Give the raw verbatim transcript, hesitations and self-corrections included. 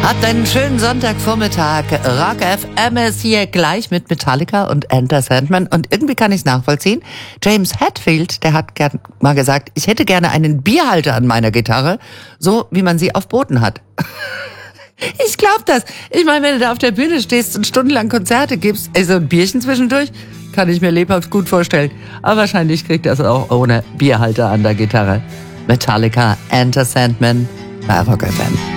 Habt einen schönen Sonntagvormittag. Rock F M ist hier gleich mit Metallica und Enter Sandman. Und irgendwie kann ich es nachvollziehen. James Hetfield, der hat gern mal gesagt, ich hätte gerne einen Bierhalter an meiner Gitarre, so wie man sie auf Booten hat. Ich glaub das. Ich meine, wenn du da auf der Bühne stehst und stundenlang Konzerte gibst, ey, so ein Bierchen zwischendurch, kann ich mir lebhaft gut vorstellen. Aber wahrscheinlich kriegt er es auch ohne Bierhalter an der Gitarre. Metallica, Enter Sandman bei Rock F M.